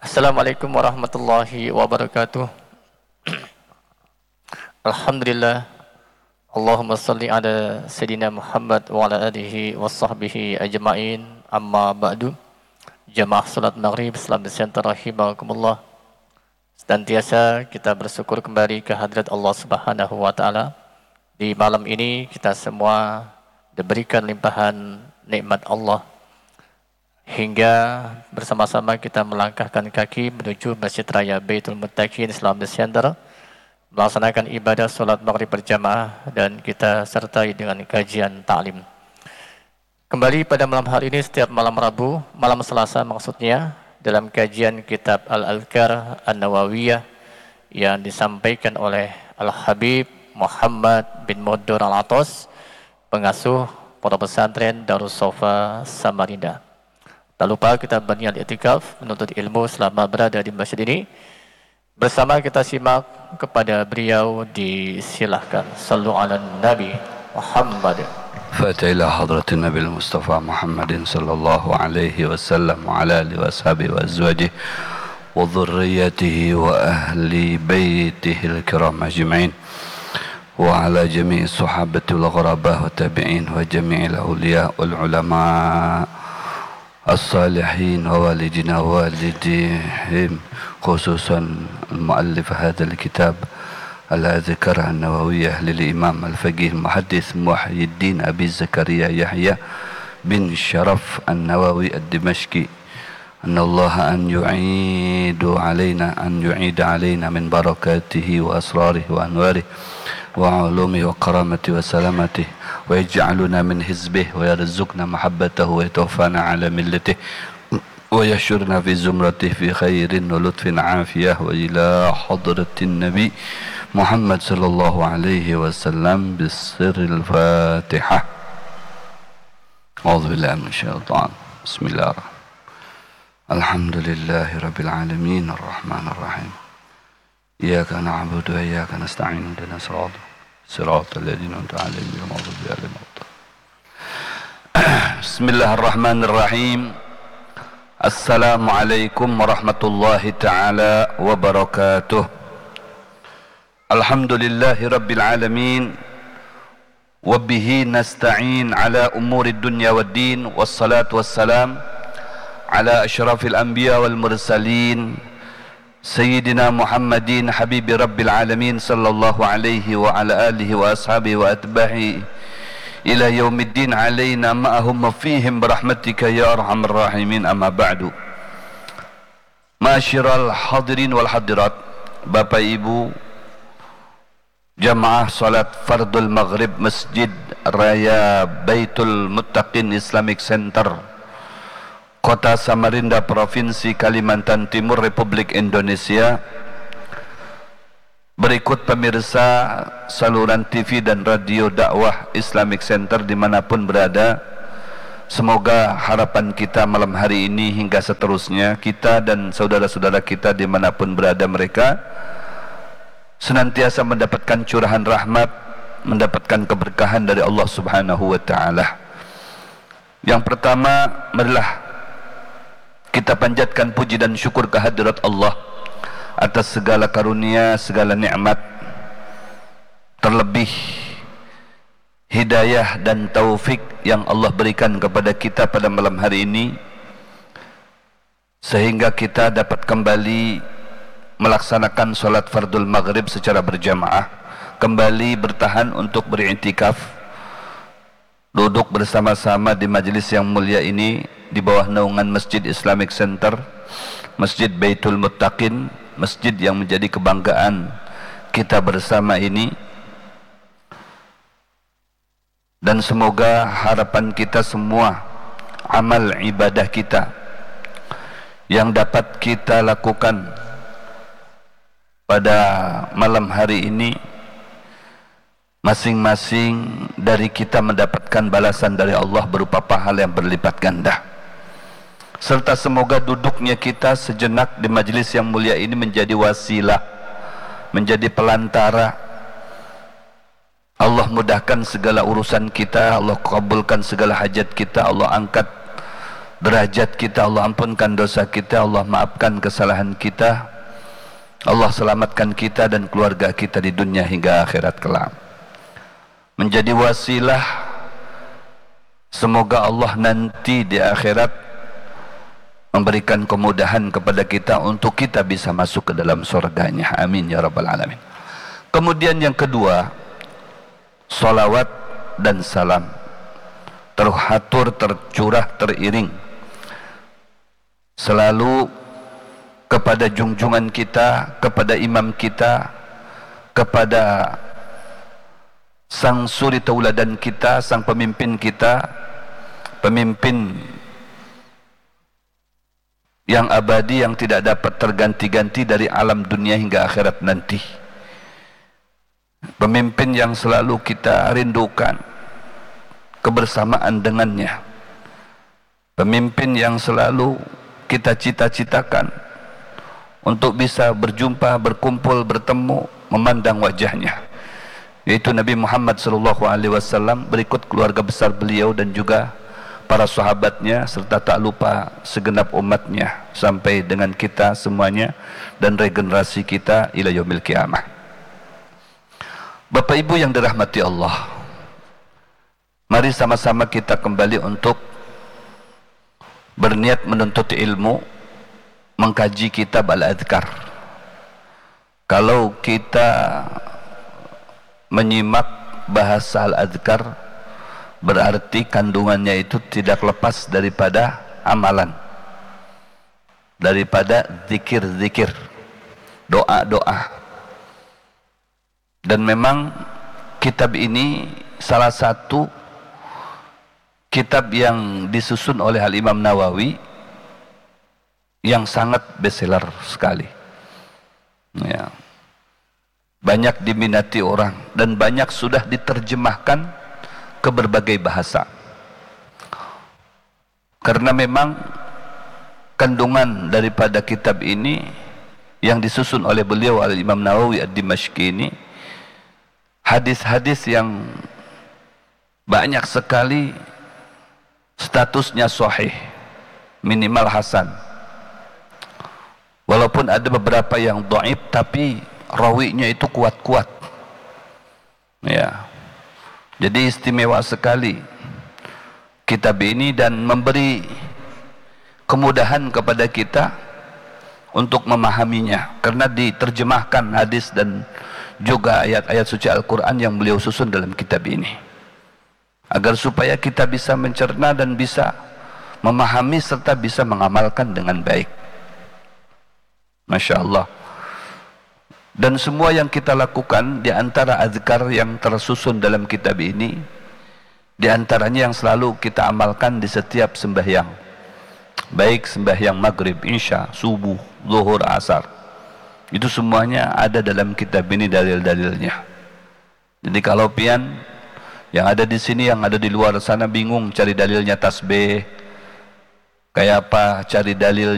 Assalamualaikum warahmatullahi wabarakatuh. Alhamdulillah. Allahumma salli ala Sayyidina Muhammad wa ala alihi wa sahbihi ajma'in. Amma ba'du. Jamaah salat maghrib Islam Center rahimakumullah. Senantiasa kita bersyukur kembali ke hadirat Allah Subhanahu wa taala. Di malam ini kita semua diberikan limpahan nikmat Allah hingga bersama-sama kita melangkahkan kaki menuju Masjid Raya Baitul Muttaqin Islam Center, melaksanakan ibadah solat maghrib berjamaah dan kita sertai dengan kajian ta'lim. Kembali pada malam hari ini setiap malam Rabu, malam Selasa maksudnya, dalam kajian kitab Al-Adhkar An-Nawawiyah yang disampaikan oleh Al-Habib Muhammad bin Muddur Al-Atos, pengasuh pondok pesantren Darus Sofa Samarinda. Tak lupa kita berniat i'tikaf menuntut ilmu selama berada di masjid ini. Bersama kita simak kepada beliau, disilahkan. Sallu ala Nabi Muhammad. Fatiha ila hadratin Nabi Mustafa Muhammadin sallallahu alaihi wasallam wa ala alihi wa sahbihi wa azwajihi wa dhurriyyatihi wa ahli baitihi al-kiram ajma'in wa ala jami'i sahabati wal gharabah wa tabi'in wa jami'il awliya wal ulama الصالحين ووالدنا ووالديهم خصوصا المؤلف هذا الكتاب الأذكار النووية للإمام الفقيه المحدث محي الدين أبي زكريا يحيى بن شرف النووي الدمشقي أن الله أن يعيد علينا من بركاته وأسراره وأنواره وعلومه وكرامته وسلامته ويجعلنا من حزبه ويرزقنا محبته ويتوفانا على ملته ويشرنا في زمرته في خير ولطف عافية وإلى حضرة النبي محمد صلى الله عليه وسلم بالسر الفاتحة. أعوذ بالله من الشيطان. بسم الله الرحمن الرحيم. الحمد لله رب العالمين الرحمن الرحيم. إياك نعبد وإياك نستعين اهدنا صراط الذين أنعمت عليهم غير المغضوب عليهم ولا الضالين. بسم الله الرحمن الرحيم. السلام عليكم ورحمة الله تعالى وبركاته. الحمد لله رب العالمين وبه نستعين على أمور الدنيا والدين والصلاة والسلام على أشرف الأنبياء والمرسلين سيدنا محمد حبيب رب العالمين صلى الله عليه وعلى آله وأصحابه وأتباعه إلى يوم الدين علينا معهم وفيهم برحمتك يا أرحم الراحمين. أما بعد. Ma'asyiral hadirin wal hadirat, Bapak Ibu jamaah salat fardul maghrib Masjid Raya Baitul Muttaqin Islamic Center, Kota Samarinda, Provinsi Kalimantan Timur, Republik Indonesia. Berikut pemirsa saluran TV dan radio dakwah Islamic Center dimanapun berada, semoga harapan kita malam hari ini hingga seterusnya, kita dan saudara-saudara kita dimanapun berada mereka senantiasa mendapatkan curahan rahmat, mendapatkan keberkahan dari Allah Subhanahu wa ta'ala. Yang pertama, marilah kita panjatkan puji dan syukur kehadirat Allah atas segala karunia, segala nikmat, terlebih hidayah dan taufik yang Allah berikan kepada kita pada malam hari ini, sehingga kita dapat kembali melaksanakan sholat fardul maghrib secara berjamaah, kembali bertahan untuk beriktikaf, duduk bersama-sama di majelis yang mulia ini di bawah naungan Masjid Islamic Center, Masjid Baitul Muttaqin, masjid yang menjadi kebanggaan kita bersama ini. Dan semoga harapan kita semua, amal ibadah kita yang dapat kita lakukan pada malam hari ini, masing-masing dari kita mendapatkan balasan dari Allah berupa pahala yang berlipat ganda. Serta semoga duduknya kita sejenak di majelis yang mulia ini menjadi wasilah, menjadi pelantara. Allah mudahkan segala urusan kita, Allah kabulkan segala hajat kita, Allah angkat derajat kita, Allah ampunkan dosa kita, Allah maafkan kesalahan kita, Allah selamatkan kita dan keluarga kita di dunia hingga akhirat kelak. Menjadi wasilah, semoga Allah nanti di akhirat memberikan kemudahan kepada kita untuk kita bisa masuk ke dalam surganya. Amin ya rabbal alamin. Kemudian yang kedua, salawat dan salam terhatur, tercurah, teriring selalu kepada junjungan kita, kepada imam kita, kepada sang suri tauladan kita, sang pemimpin kita, pemimpin yang abadi, yang tidak dapat terganti-ganti dari alam dunia hingga akhirat nanti. Pemimpin yang selalu kita rindukan kebersamaan dengannya, pemimpin yang selalu kita cita-citakan untuk bisa berjumpa, berkumpul, bertemu, memandang wajahnya, yaitu Nabi Muhammad SAW, berikut keluarga besar beliau dan juga para sahabatnya, serta tak lupa segenap umatnya sampai dengan kita semuanya dan regenerasi kita ila yaumil qiyamah. Bapak Ibu yang dirahmati Allah, mari sama-sama kita kembali untuk berniat menuntut ilmu, mengkaji kitab Al-Adhkar. Kalau kita menyimak bahasa Al-Adhkar, berarti kandungannya itu tidak lepas daripada amalan, daripada zikir-zikir, doa-doa. Dan memang kitab ini salah satu kitab yang disusun oleh Al-Imam Nawawi yang sangat bestseller sekali, ya. Banyak diminati orang dan banyak sudah diterjemahkan ke berbagai bahasa, karena memang kandungan daripada kitab ini yang disusun oleh beliau Al-Imam Nawawi Ad-Dimashqi ini hadis-hadis yang banyak sekali statusnya sahih, minimal hasan, walaupun ada beberapa yang dhaif tapi rawinya itu kuat-kuat, ya. Jadi istimewa sekali kitab ini dan memberi kemudahan kepada kita untuk memahaminya, karena diterjemahkan hadis dan juga ayat-ayat suci Al-Quran yang beliau susun dalam kitab ini, agar supaya kita bisa mencerna dan bisa memahami serta bisa mengamalkan dengan baik. Masya Allah. Dan semua yang kita lakukan di antara azkar yang tersusun dalam kitab ini, di antaranya yang selalu kita amalkan di setiap sembahyang, baik sembahyang maghrib, isya, subuh, zuhur, asar, itu semuanya ada dalam kitab ini dalil-dalilnya. Jadi kalau pian yang ada di sini, yang ada di luar sana bingung cari dalilnya tasbih kayak apa, cari dalil